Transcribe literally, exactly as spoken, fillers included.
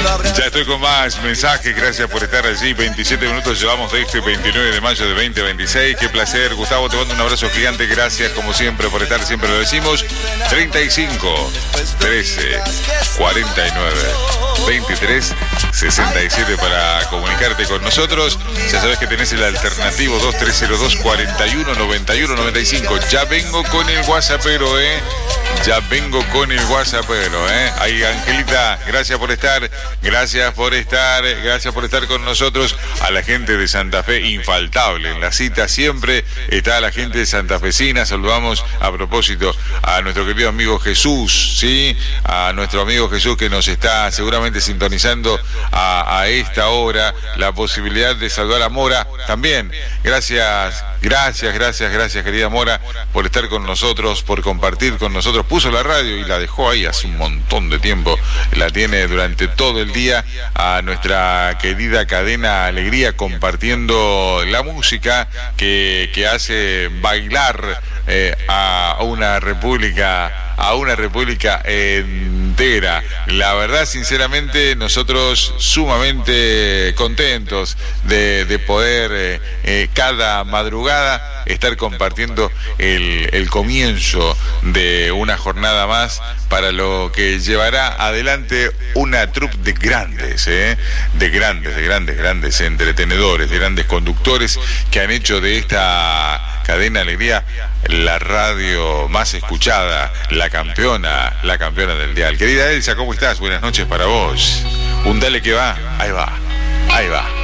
Ya estoy con más mensajes, gracias por estar allí. veintisiete minutos llevamos de este veintinueve de mayo de veinte veintiséis. Qué placer, Gustavo, te mando un abrazo gigante. Gracias como siempre por estar, siempre lo decimos. treinta y cinco, trece, cuarenta y nueve, veintitrés, sesenta y siete para comunicarte con nosotros. Ya sabes que tenés el alternativo dos tres cero dos, cuarenta y uno, noventa y uno, noventa y cinco. Ya vengo con el WhatsAppero, eh. Ya vengo con el WhatsAppero, eh. Ahí, Angelita, gracias por estar. Gracias por estar, gracias por estar con nosotros. A la gente de Santa Fe, infaltable en la cita siempre está la gente de santafesina. Saludamos a propósito a nuestro querido amigo Jesús, ¿sí? A nuestro amigo Jesús que nos está seguramente sintonizando a, a esta hora. La posibilidad de saludar a Mora también. Gracias, gracias, gracias, gracias, querida Mora, por estar con nosotros, por compartir con nosotros. Puso la radio y la dejó ahí hace un montón de tiempo. La tiene durante todo el día a nuestra querida cadena Alegría, compartiendo la música que, que hace bailar eh, a una república, a una república entera. La verdad, sinceramente, nosotros sumamente contentos de, de poder eh, eh, cada madrugada estar compartiendo el, el comienzo de una jornada más para lo que llevará adelante una troupe de grandes, eh, de grandes, de grandes, grandes entretenedores, de grandes conductores que han hecho de esta cadena Alegría la radio más escuchada, la campeona, la campeona del dial. Querida Elsa, ¿cómo estás? Buenas noches para vos. Un dale que va, ahí va, ahí va.